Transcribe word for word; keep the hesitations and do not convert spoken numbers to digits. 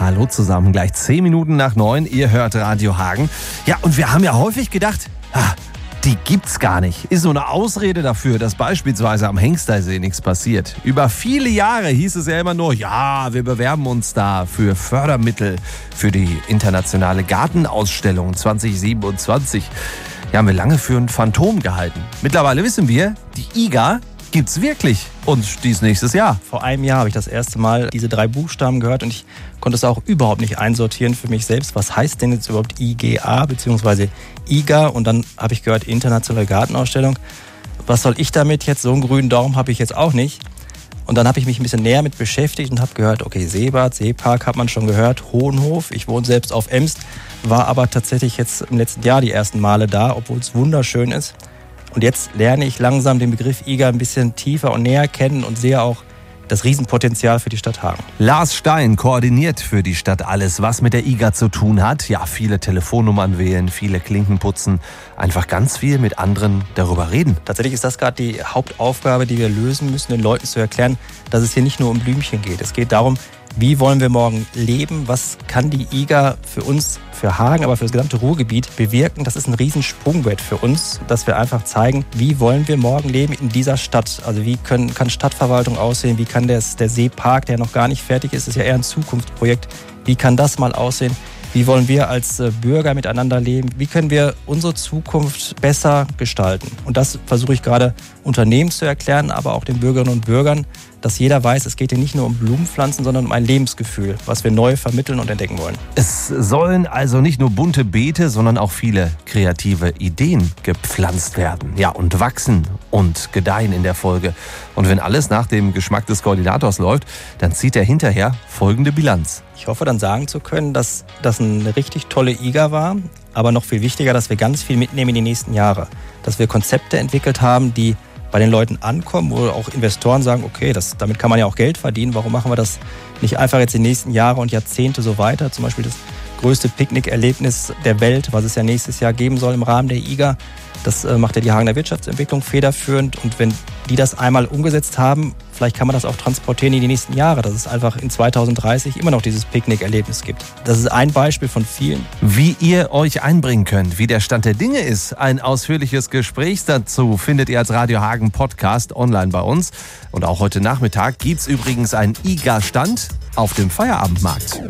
Hallo zusammen, gleich zehn Minuten nach neun, ihr hört Radio Hagen. Ja, und wir haben ja häufig gedacht, ah, die gibt's gar nicht. Ist so eine Ausrede dafür, dass beispielsweise am Hengstersee nichts passiert. Über viele Jahre hieß es ja immer nur, ja, wir bewerben uns da für Fördermittel für die internationale Gartenausstellung zwanzig siebenundzwanzig. Ja, haben wir lange für ein Phantom gehalten. Mittlerweile wissen wir, die I G A gibt's wirklich und dies nächstes Jahr. Vor einem Jahr habe ich das erste Mal diese drei Buchstaben gehört und ich konnte es auch überhaupt nicht einsortieren für mich selbst. Was heißt denn jetzt überhaupt I G A bzw. I G A? Und dann habe ich gehört, Internationale Gartenausstellung. Was soll ich damit jetzt? So einen grünen Daumen habe ich jetzt auch nicht. Und dann habe ich mich ein bisschen näher mit beschäftigt und habe gehört, okay, Seebad, Seepark hat man schon gehört, Hohenhof. Ich wohne selbst auf Emst, war aber tatsächlich jetzt im letzten Jahr die ersten Male da, obwohl es wunderschön ist. Und jetzt lerne ich langsam den Begriff I G A ein bisschen tiefer und näher kennen und sehe auch das Riesenpotenzial für die Stadt Hagen. Lars Stein koordiniert für die Stadt alles, was mit der I G A zu tun hat. Ja, viele Telefonnummern wählen, viele Klinken putzen, einfach ganz viel mit anderen darüber reden. Tatsächlich ist das gerade die Hauptaufgabe, die wir lösen müssen, den Leuten zu erklären, dass es hier nicht nur um Blümchen geht. Es geht darum, wie wollen wir morgen leben? Was kann die I G A für uns, für Hagen, aber für das gesamte Ruhrgebiet bewirken? Das ist ein Riesensprungbrett für uns, dass wir einfach zeigen, wie wollen wir morgen leben in dieser Stadt? Also wie können, kann Stadtverwaltung aussehen? Wie kann der, der Seepark, der noch gar nicht fertig ist, ist ja eher ein Zukunftsprojekt. Wie kann das mal aussehen? Wie wollen wir als Bürger miteinander leben? Wie können wir unsere Zukunft besser gestalten? Und das versuche ich gerade Unternehmen zu erklären, aber auch den Bürgerinnen und Bürgern, dass jeder weiß, es geht hier nicht nur um Blumenpflanzen, sondern um ein Lebensgefühl, was wir neu vermitteln und entdecken wollen. Es sollen also nicht nur bunte Beete, sondern auch viele kreative Ideen gepflanzt werden. Ja, und wachsen und gedeihen in der Folge. Und wenn alles nach dem Geschmack des Koordinators läuft, dann zieht er hinterher folgende Bilanz. Ich hoffe dann sagen zu können, dass das eine richtig tolle I G A war, aber noch viel wichtiger, dass wir ganz viel mitnehmen in die nächsten Jahre. Dass wir Konzepte entwickelt haben, die bei den Leuten ankommen, wo auch Investoren sagen, okay, das, damit kann man ja auch Geld verdienen, warum machen wir das nicht einfach jetzt die nächsten Jahre und Jahrzehnte so weiter? Zum Beispiel das größte Picknickerlebnis der Welt, was es ja nächstes Jahr geben soll im Rahmen der I G A. Das äh, macht ja die Hagener Wirtschaftsentwicklung federführend und wenn die das einmal umgesetzt haben, vielleicht kann man das auch transportieren in die nächsten Jahre, dass es einfach in zweitausenddreißig immer noch dieses Picknickerlebnis gibt. Das ist ein Beispiel von vielen. Wie ihr euch einbringen könnt, wie der Stand der Dinge ist, ein ausführliches Gespräch dazu findet ihr als Radio Hagen Podcast online bei uns. Und auch heute Nachmittag gibt es übrigens einen I G A-Stand auf dem Feierabendmarkt.